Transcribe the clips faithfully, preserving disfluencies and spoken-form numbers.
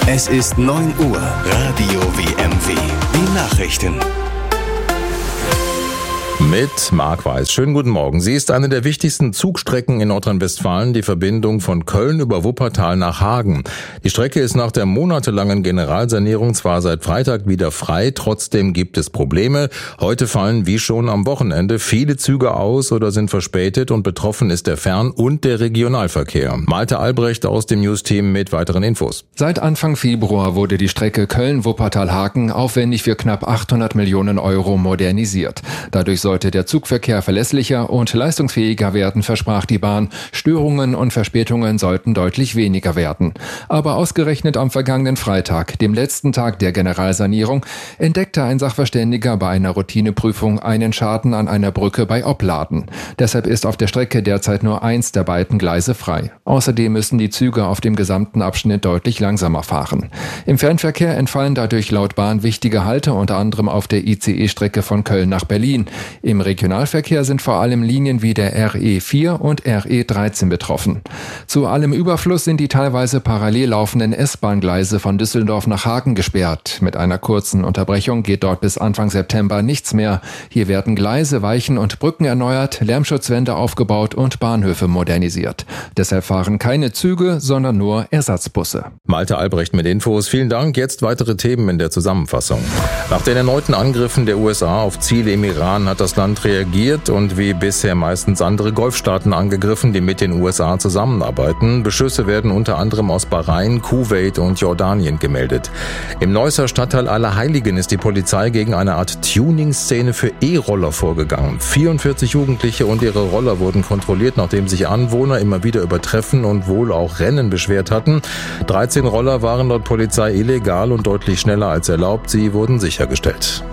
Es ist neun Uhr. Radio W M W. Die Nachrichten. Mit Marc Weiß. Schönen guten Morgen. Sie ist eine der wichtigsten Zugstrecken in Nordrhein-Westfalen, die Verbindung von Köln über Wuppertal nach Hagen. Die Strecke ist nach der monatelangen Generalsanierung zwar seit Freitag wieder frei, trotzdem gibt es Probleme. Heute fallen wie schon am Wochenende viele Züge aus oder sind verspätet und betroffen ist der Fern- und der Regionalverkehr. Malte Albrecht aus dem News-Team mit weiteren Infos. Seit Anfang Februar wurde die Strecke Köln-Wuppertal-Hagen aufwendig für knapp achthundert Millionen Euro modernisiert. Dadurch sollte der Zugverkehr verlässlicher und leistungsfähiger werden, versprach die Bahn. Störungen und Verspätungen sollten deutlich weniger werden. Aber ausgerechnet am vergangenen Freitag, dem letzten Tag der Generalsanierung, entdeckte ein Sachverständiger bei einer Routineprüfung einen Schaden an einer Brücke bei Opladen. Deshalb ist auf der Strecke derzeit nur eins der beiden Gleise frei. Außerdem müssen die Züge auf dem gesamten Abschnitt deutlich langsamer fahren. Im Fernverkehr entfallen dadurch laut Bahn wichtige Halte, unter anderem auf der I C E-Strecke von Köln nach Berlin. Im Regionalverkehr sind vor allem Linien wie der R E vier und R E dreizehn betroffen. Zu allem Überfluss sind die teilweise parallel laufenden S-Bahn-Gleise von Düsseldorf nach Hagen gesperrt. Mit einer kurzen Unterbrechung geht dort bis Anfang September nichts mehr. Hier werden Gleise, Weichen und Brücken erneuert, Lärmschutzwände aufgebaut und Bahnhöfe modernisiert. Deshalb fahren keine Züge, sondern nur Ersatzbusse. Malte Albrecht mit Infos. Vielen Dank. Jetzt weitere Themen in der Zusammenfassung. Nach den erneuten Angriffen der U S A auf Ziele im Iran hat das Land reagiert und wie bisher meistens andere Golfstaaten angegriffen, die mit den U S A zusammenarbeiten. Beschüsse werden unter anderem aus Bahrain, Kuwait und Jordanien gemeldet. Im Neusser Stadtteil Allerheiligen ist die Polizei gegen eine Art Tuning-Szene für E-Roller vorgegangen. vierundvierzig Jugendliche und ihre Roller wurden kontrolliert, nachdem sich Anwohner immer wieder über Treffen und wohl auch Rennen beschwert hatten. dreizehn Roller waren laut Polizei illegal und deutlich schneller als erlaubt. Sie wurden sichergestellt.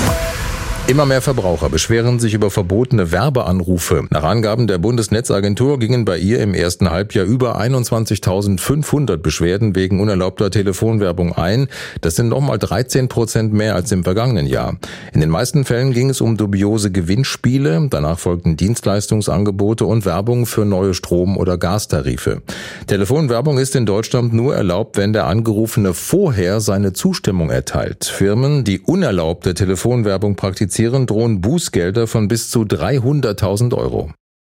Immer mehr Verbraucher beschweren sich über verbotene Werbeanrufe. Nach Angaben der Bundesnetzagentur gingen bei ihr im ersten Halbjahr über einundzwanzigtausendfünfhundert Beschwerden wegen unerlaubter Telefonwerbung ein. Das sind nochmal dreizehn Prozent mehr als im vergangenen Jahr. In den meisten Fällen ging es um dubiose Gewinnspiele. Danach folgten Dienstleistungsangebote und Werbung für neue Strom- oder Gastarife. Telefonwerbung ist in Deutschland nur erlaubt, wenn der Angerufene vorher seine Zustimmung erteilt. Firmen, die unerlaubte Telefonwerbung praktizieren, drohen Bußgelder von bis zu dreihunderttausend Euro.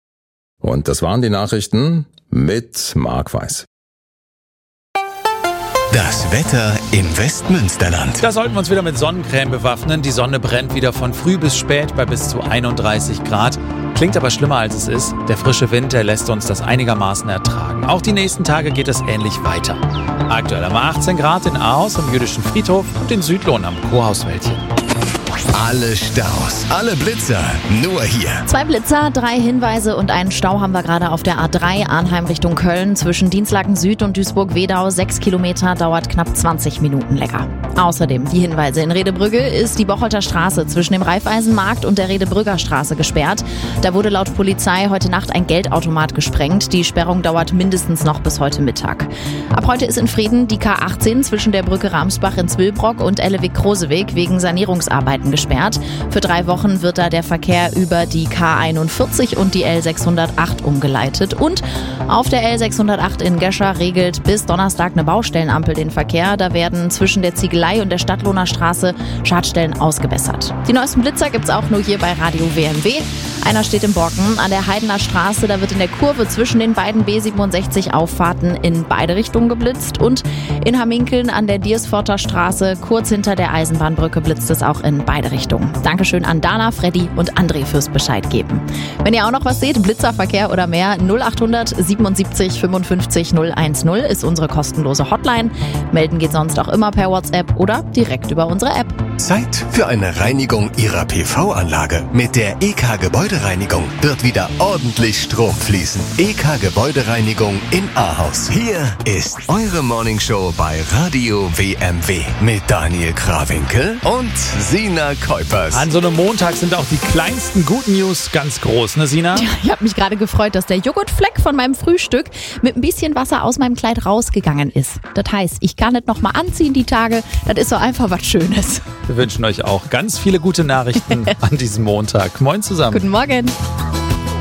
Und das waren die Nachrichten mit Marc Weiß. Das Wetter im Westmünsterland. Da sollten wir uns wieder mit Sonnencreme bewaffnen. Die Sonne brennt wieder von früh bis spät bei bis zu einunddreißig Grad. Klingt aber schlimmer, als es ist. Der frische Wind, der lässt uns das einigermaßen ertragen. Auch die nächsten Tage geht es ähnlich weiter. Aktuell haben wir achtzehn Grad in Ahaus am Jüdischen Friedhof und in Südlohn am Kohauswäldchen. Alle Staus, alle Blitzer, nur hier. Zwei Blitzer, drei Hinweise und einen Stau haben wir gerade auf der A drei Arnheim Richtung Köln. Zwischen Dinslaken Süd und Duisburg-Wedau. Sechs Kilometer, dauert knapp zwanzig Minuten länger. Außerdem die Hinweise. In Redebrügge ist die Bocholter Straße zwischen dem Raiffeisenmarkt und der Redebrügger Straße gesperrt. Da wurde laut Polizei heute Nacht ein Geldautomat gesprengt. Die Sperrung dauert mindestens noch bis heute Mittag. Ab heute ist in Frieden die K achtzehn zwischen der Brücke Ramsbach in Zwillbrock und Ellewig-Kroseweg wegen Sanierungsarbeiten gesperrt. Für drei Wochen wird da der Verkehr über die K einundvierzig und die L sechshundertacht umgeleitet. Und auf der L sechshundertacht in Gescher regelt bis Donnerstag eine Baustellenampel den Verkehr. Da werden zwischen der Ziegelei und der Stadtlohner Straße Schadstellen ausgebessert. Die neuesten Blitzer gibt's auch nur hier bei Radio W M W. Einer steht im Borken an der Heidener Straße. Da wird in der Kurve zwischen den beiden B siebenundsechzig Auffahrten in beide Richtungen geblitzt. Und in Hamminkeln an der Diersforter Straße, kurz hinter der Eisenbahnbrücke, blitzt es auch in beide Richtungen. Dankeschön an Dana, Freddy und André fürs Bescheid geben. Wenn ihr auch noch was seht, Blitzerverkehr oder mehr, null achthundert siebenundsiebzig fünfundfünfzig null eins null ist unsere kostenlose Hotline. Melden geht sonst auch immer per WhatsApp oder direkt über unsere App. Zeit für eine Reinigung Ihrer P V-Anlage. Mit der E K Gebäudereinigung wird wieder ordentlich Strom fließen. E K Gebäudereinigung in Ahaus. Hier ist eure Morningshow bei Radio W M W mit Daniel Krawinkel und Sina Kuipers. An so einem Montag sind auch die kleinsten guten News ganz groß, ne Sina? Ja, ich habe mich gerade gefreut, dass der Joghurtfleck von meinem Frühstück mit ein bisschen Wasser aus meinem Kleid rausgegangen ist. Das heißt, ich kann es nochmal anziehen die Tage. Das ist so einfach was Schönes. Wir wünschen euch auch ganz viele gute Nachrichten an diesem Montag. Moin zusammen. Guten Morgen.